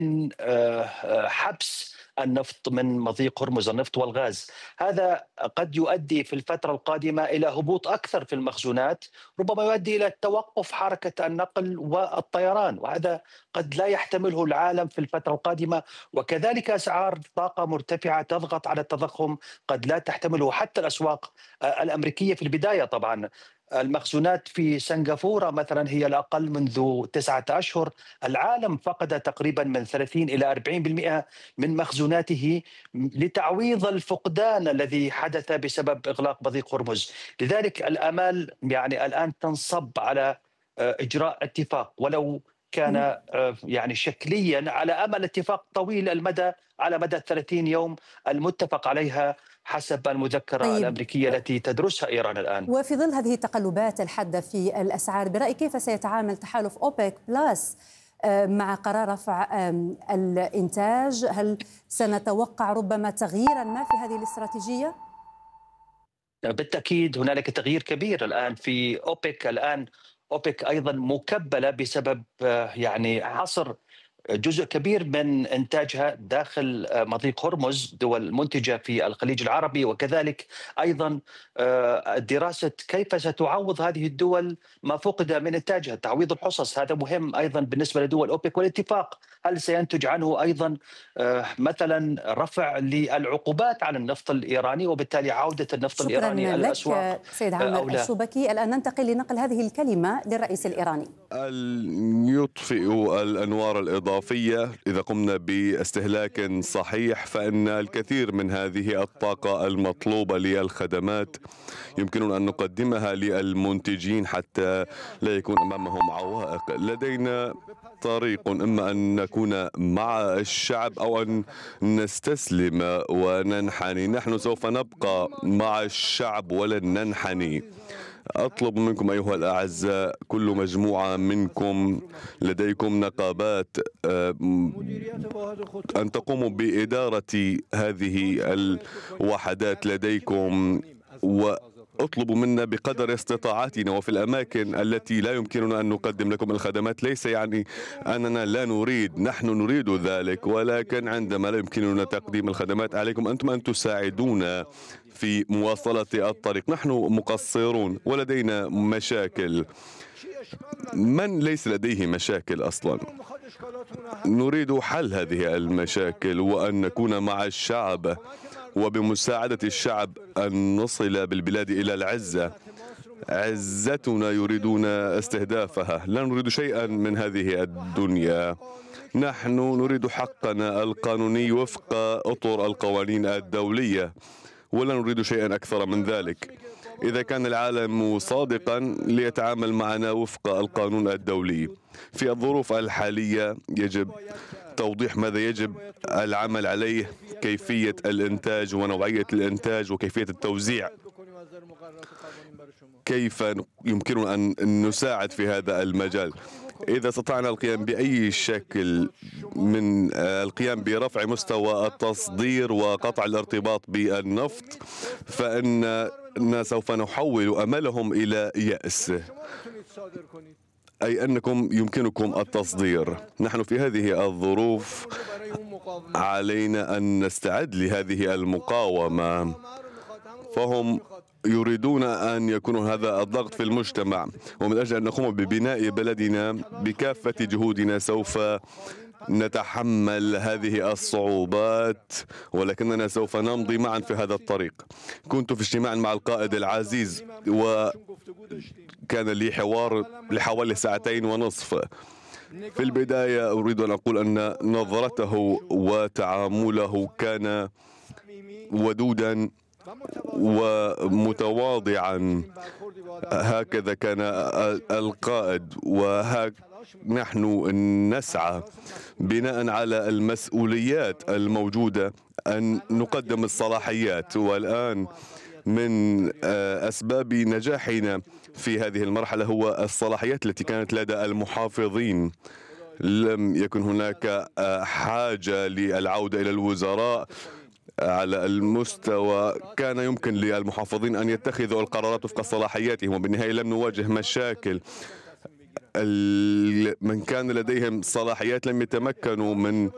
من حبس النفط من مضيق هرمز، النفط والغاز. هذا قد يؤدي في الفترة القادمة إلى هبوط أكثر في المخزونات، ربما يؤدي إلى توقف حركة النقل والطيران، وهذا قد لا يحتمله العالم في الفترة القادمة. وكذلك أسعار طاقة مرتفعة تضغط على التضخم، قد لا تحتمله حتى الأسواق الأمريكية في البداية. طبعا المخزونات في سنغافورة مثلا هي الأقل منذ 9 أشهر. العالم فقد تقريبا من 30 إلى 40% من مخزوناته لتعويض الفقدان الذي حدث بسبب إغلاق مضيق هرمز. لذلك الآمال يعني الآن تنصب على إجراء اتفاق، ولو كان يعني شكليا، على أمل اتفاق طويل المدى على مدى 30 يوم المتفق عليها حسب المذكرة طيب، الأمريكية التي تدرسها إيران الآن. وفي ظل هذه التقلبات الحادة في الأسعار، برأيك كيف سيتعامل تحالف أوبك بلس مع قرار رفع الإنتاج؟ هل سنتوقع ربما تغييرا ما في هذه الاستراتيجية؟ بالتأكيد هنالك تغيير كبير الآن في أوبك. الآن أوبك أيضا مكبلة بسبب يعني حصر جزء كبير من إنتاجها داخل مضيق هرمز، دول منتجة في الخليج العربي، وكذلك أيضا دراسة كيف ستعوض هذه الدول ما فقد من إنتاجها، تعويض الحصص. هذا مهم أيضا بالنسبة لدول أوبك. والاتفاق هل سينتج عنه أيضا مثلا رفع للعقوبات على النفط الإيراني، وبالتالي عودة النفط شكرا الإيراني الأسواق لك سيد أو عامر لا؟ الشوبكي. الآن ننتقل لنقل هذه الكلمة للرئيس الإيراني. يطفئ الأنوار الإضافية إذا قمنا باستهلاك صحيح، فإن الكثير من هذه الطاقة المطلوبة للخدمات يمكننا أن نقدمها للمنتجين حتى لا يكون أمامهم عوائق. لدينا طريق، إما أن نكون مع الشعب أو أن نستسلم وننحني. نحن سوف نبقى مع الشعب ولن ننحني. أطلب منكم أيها الأعزاء، كل مجموعة منكم لديكم نقابات، أن تقوموا بإدارة هذه الوحدات لديكم، واطلبوا منا بقدر استطاعتنا وفي الأماكن التي لا يمكننا أن نقدم لكم الخدمات. ليس يعني أننا لا نريد، نحن نريد ذلك، ولكن عندما لا يمكننا تقديم الخدمات عليكم أنتم أن تساعدونا في مواصلة الطريق. نحن مقصرون ولدينا مشاكل. من ليس لديه مشاكل أصلا؟ نريد حل هذه المشاكل وأن نكون مع الشعب، وبمساعدة الشعب أن نصل بالبلاد إلى العزة. عزتنا يريدون استهدافها. لا نريد شيئا من هذه الدنيا. نحن نريد حقنا القانوني وفق أطر القوانين الدولية، ولا نريد شيئا أكثر من ذلك. إذا كان العالم صادقا ليتعامل معنا وفق القانون الدولي. في الظروف الحالية يجب توضيح ماذا يجب العمل عليه، كيفية الإنتاج ونوعية الإنتاج وكيفية التوزيع، كيف يمكننا أن نساعد في هذا المجال. إذا استطعنا القيام بأي شكل من القيام برفع مستوى التصدير وقطع الارتباط بالنفط، فإننا سوف نحول أملهم إلى يأس، أي أنكم يمكنكم التصدير. نحن في هذه الظروف علينا أن نستعد لهذه المقاومة، فهم يريدون أن يكون هذا الضغط في المجتمع، ومن أجل أن نقوم ببناء بلدنا بكافة جهودنا سوف نتحمل هذه الصعوبات، ولكننا سوف نمضي معا في هذا الطريق. كنت في اجتماع مع القائد العزيز وكان لي حوار لحوالي 2.5 ساعة. في البداية أريد أن أقول أن نظرته وتعامله كان ودودا ومتواضعا. هكذا كان القائد، نحن نسعى بناء على المسؤوليات الموجودة أن نقدم الصلاحيات. والآن من أسباب نجاحنا في هذه المرحلة هو الصلاحيات التي كانت لدى المحافظين. لم يكن هناك حاجة للعودة إلى الوزراء على المستوى. كان يمكن للمحافظين أن يتخذوا القرارات وفق صلاحياتهم، وبالنهاية لم نواجه مشاكل. من كان لديهم صلاحيات لم يتمكنوا من